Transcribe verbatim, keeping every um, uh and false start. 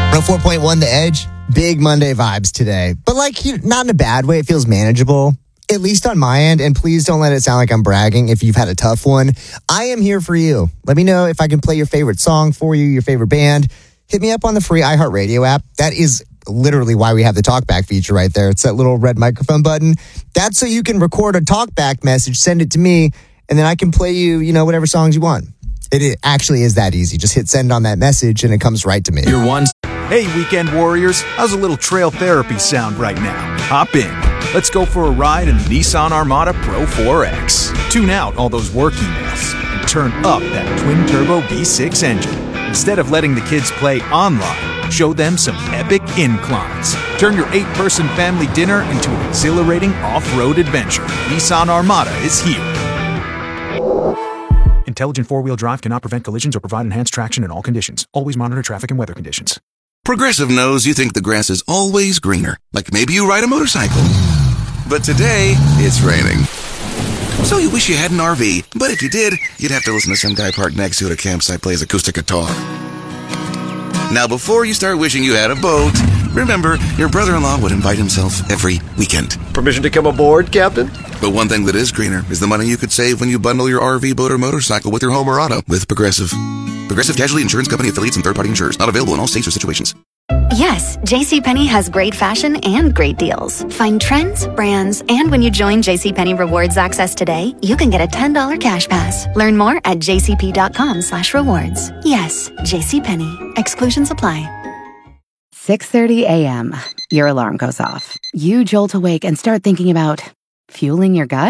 one oh four point one The Edge, big Monday vibes today. But like, you- not in a bad way. It feels manageable, at least on my end. And please don't let it sound like I'm bragging if you've had a tough one. I am here for you. Let me know if I can play your favorite song for you, your favorite band. Hit me up on the free iHeartRadio app. That is literally why we have the talkback feature right there. It's that little red microphone button. That's so you can record a talkback message, send it to me, and then I can play you, you know, whatever songs you want. It, it actually is that easy. Just hit send on that message and it comes right to me. Your one. Hey, weekend warriors, how's a little trail therapy sound right now? Hop in. Let's go for a ride in the Nissan Armada Pro four X. Tune out all those work emails and turn up that twin-turbo V six engine. Instead of letting the kids play online, show them some epic inclines. Turn your eight-person family dinner into an exhilarating off-road adventure. Nissan Armada is here. Intelligent four-wheel drive cannot prevent collisions or provide enhanced traction in all conditions. Always monitor traffic and weather conditions. Progressive knows you think the grass is always greener. Like maybe you ride a motorcycle. But today, it's raining. So you wish you had an R V. But if you did, you'd have to listen to some guy parked next to you at a campsite play his acoustic guitar. Now, before you start wishing you had a boat, remember, your brother-in-law would invite himself every weekend. Permission to come aboard, Captain? But one thing that is greener is the money you could save when you bundle your R V, boat, or motorcycle with your home or auto with Progressive. Progressive Casualty Insurance Company affiliates and third-party insurers. Not available in all states or situations. Yes, JCPenney has great fashion and great deals. Find trends, brands, and when you join JCPenney Rewards Access today, you can get a ten dollars cash pass. Learn more at jcp.com slash rewards. Yes, JCPenney. Exclusions apply. six thirty a.m. Your alarm goes off. You jolt awake and start thinking about fueling your gut.